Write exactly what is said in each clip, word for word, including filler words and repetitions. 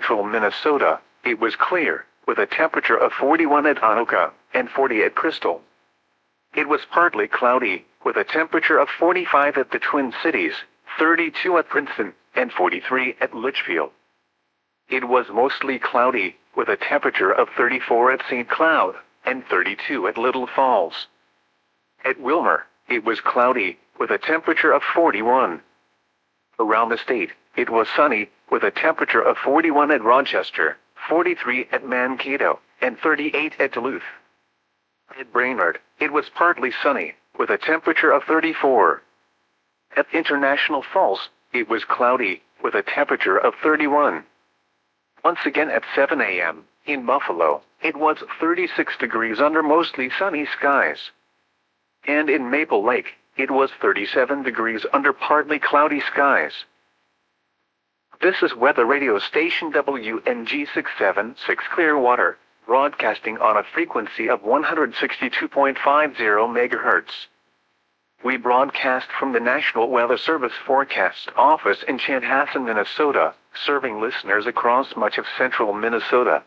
central Minnesota, it was clear, with a temperature of forty-one at Anoka and forty at Crystal. It was partly cloudy, with a temperature of forty-five at the Twin Cities, thirty-two at Princeton, and forty-three at Litchfield. It was mostly cloudy, with a temperature of thirty-four at Saint Cloud, and thirty-two at Little Falls. At Wilmer, it was cloudy, with a temperature of forty-one. Around the state, it was sunny, with a temperature of forty-one at Rochester, forty-three at Mankato, and thirty-eight at Duluth. At Brainerd, it was partly sunny, with a temperature of thirty-four. At International Falls, it was cloudy, with a temperature of thirty-one. Once again at seven a m, in Buffalo, it was thirty-six degrees under mostly sunny skies. And in Maple Lake, it was thirty-seven degrees under partly cloudy skies. This is weather radio station W N G six seventy-six Clearwater, broadcasting on a frequency of one hundred sixty-two point five zero megahertz. We broadcast from the National Weather Service Forecast Office in Chanhassen, Minnesota, serving listeners across much of central Minnesota.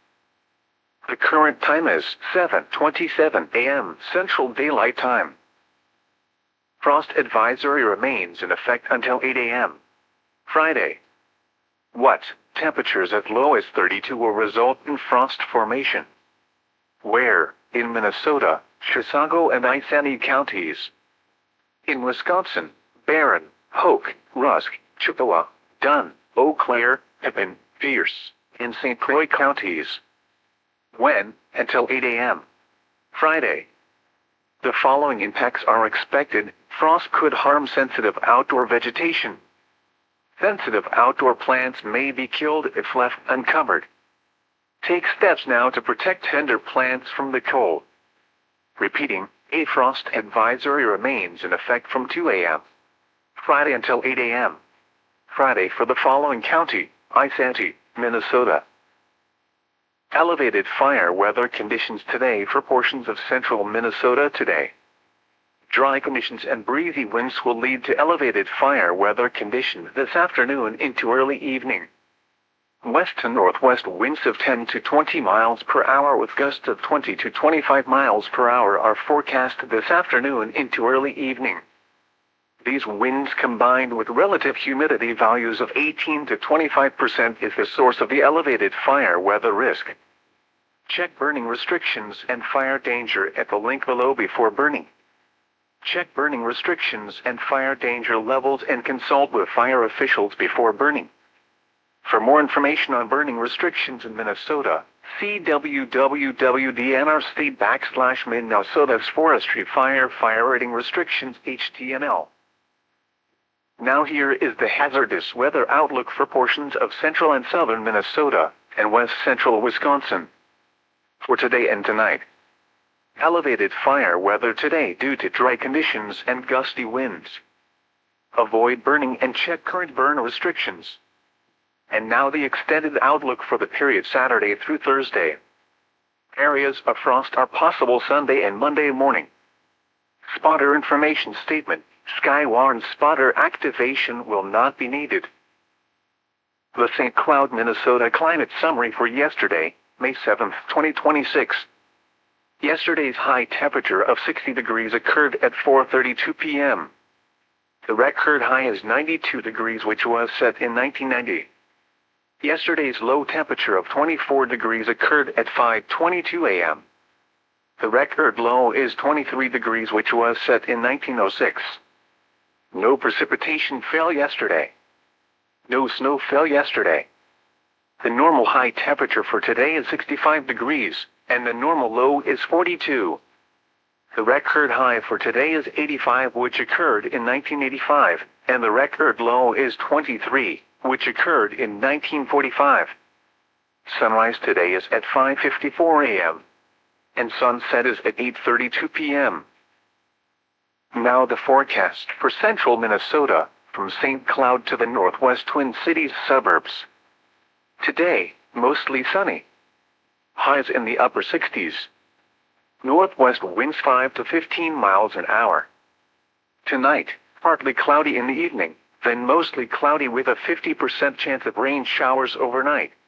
The current time is seven twenty-seven a m Central Daylight Time. Frost advisory remains in effect until eight a m Friday. What? Temperatures as low as thirty-two will result in frost formation. Where? In Minnesota, Chisago and Iceni counties. In Wisconsin, Barron, Hoke, Rusk, Chippewa, Dunn, Eau Claire, Pippin, Pierce, and Saint Croix counties. When? Until eight a m Friday. The following impacts are expected. Frost could harm sensitive outdoor vegetation. Sensitive outdoor plants may be killed if left uncovered. Take steps now to protect tender plants from the cold. Repeating, a frost advisory remains in effect from two a m Friday until eight a m Friday for the following county: Iceni, Minnesota. Elevated fire weather conditions today for portions of central Minnesota today. Dry conditions and breezy winds will lead to elevated fire weather conditions this afternoon into early evening. West to northwest winds of ten to twenty miles per hour with gusts of twenty to twenty-five miles per hour are forecast this afternoon into early evening. These winds combined with relative humidity values of eighteen to twenty-five percent is the source of the elevated fire weather risk. Check burning restrictions and fire danger at the link below before burning. Check burning restrictions and fire danger levels and consult with fire officials before burning. For more information on burning restrictions in Minnesota, see w w w dot d n r state backslash Minnesota's Forestry Fire Fire Rating Restrictions H T M L. Now here is the hazardous weather outlook for portions of central and southern Minnesota and west central Wisconsin. For today and tonight. Elevated fire weather today due to dry conditions and gusty winds. Avoid burning and check current burn restrictions. And now the extended outlook for the period Saturday through Thursday. Areas of frost are possible Sunday and Monday morning. Spotter information statement: Skywarn spotter activation will not be needed. The Saint Cloud, Minnesota climate summary for yesterday, May seventh, twenty twenty-six. Yesterday's high temperature of sixty degrees occurred at four thirty-two p m The record high is ninety-two degrees, which was set in nineteen ninety. Yesterday's low temperature of twenty-four degrees occurred at five twenty-two a m The record low is twenty-three degrees, which was set in nineteen oh six. No precipitation fell yesterday. No snow fell yesterday. The normal high temperature for today is sixty-five degrees, and the normal low is forty-two. The record high for today is eighty-five, which occurred in nineteen eighty-five, and the record low is twenty-three, which occurred in nineteen forty-five. Sunrise today is at five fifty-four a m, and sunset is at eight thirty-two p m Now the forecast for central Minnesota, from Saint Cloud to the northwest Twin Cities suburbs. Today, mostly sunny. Highs in the upper sixties. Northwest winds five to fifteen miles an hour. Tonight, partly cloudy in the evening, then mostly cloudy with a fifty percent chance of rain showers overnight.